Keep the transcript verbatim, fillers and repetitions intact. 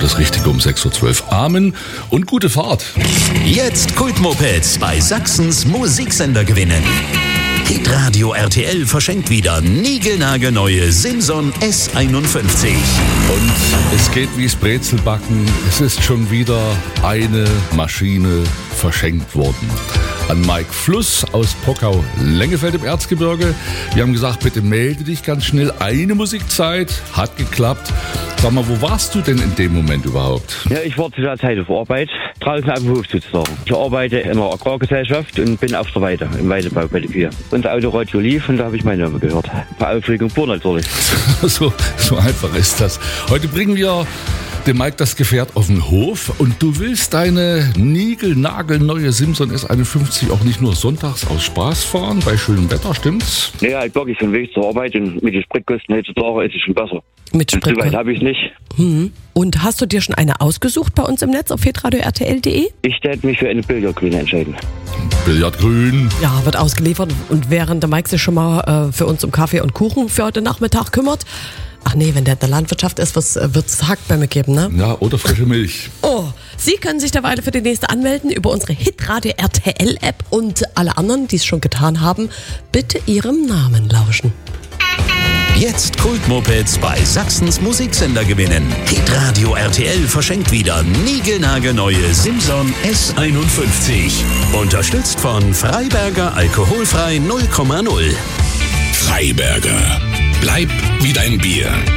das Richtige um sechs Uhr zwölf. Amen und gute Fahrt. Jetzt Kultmopeds bei Sachsens Musiksender gewinnen. Hitradio R T L verschenkt wieder niegelnagelneue Simson S einundfünfzig. Und es geht wie's Brezelbacken. Es ist schon wieder eine Maschine verschenkt worden. An Mike Fluss aus Pockau-Lengefeld im Erzgebirge. Wir haben gesagt, bitte melde dich ganz schnell. Eine Musikzeit, hat geklappt. Sag mal, wo warst du denn in dem Moment überhaupt? Ja, ich war zu der Zeit auf Arbeit, draußen auf dem Hof sozusagen. Ich arbeite in einer Agrargesellschaft und bin auf der Weide, im Weidebau bei der Kühe. Und das Autoradio lief und da habe ich meinen Namen gehört. Bei Aufregung pur natürlich. so, so einfach ist das. Heute bringen wir dem Mike das Gefährt auf den Hof und du willst deine niegelnagelneue Simson S einundfünfzig auch nicht nur sonntags aus Spaß fahren, bei schönem Wetter, stimmt's? Ja, halt wirklich von Weg zur Arbeit und mit den Spritkosten heutzutage ist es schon besser. Mit Spritkosten? So weit habe ich nicht. Hm. Und hast du dir schon eine ausgesucht bei uns im Netz auf hitradio R T L punkt de? Ich werde mich für eine Billardgrüne entscheiden. Billardgrün. Ja, wird ausgeliefert und während der Mike sich schon mal äh, für uns um Kaffee und Kuchen für heute Nachmittag kümmert. Ach nee, wenn der in der Landwirtschaft ist, wird es Hackbämme geben, ne? Ja, oder frische Milch. Oh, Sie können sich derweil für die nächste anmelden über unsere Hitradio R T L App und alle anderen, die es schon getan haben, bitte ihrem Namen lauschen. Jetzt Kultmopeds bei Sachsens Musiksender gewinnen. Hitradio R T L verschenkt wieder niegelnagelneue Simson S einundfünfzig. Unterstützt von Freiberger Alkoholfrei null Komma null. Freiberger. Bleib wie dein Bier.